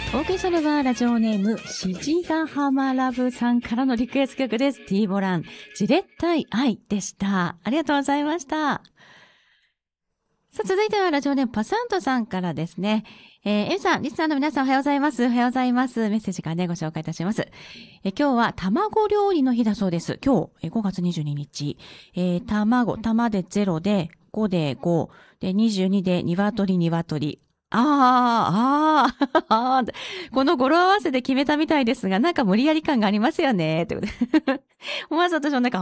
お送りしたのはラジオネームしじがはまラブさんからのリクエスト曲です。T ボランじれったい愛でした。ありがとうございました。さあ、続いてはラジオネームパサントさんからですね。エミさん、リスナーの皆さんおはようございます。おはようございます。メッセージからね、ご紹介いたします。今日は卵料理の日だそうです。今日、5月22日。玉で0で、5で5、で、22で鶏。この語呂合わせで決めたみたいですが、なんか無理やり感がありますよね。ということで。思わず私の中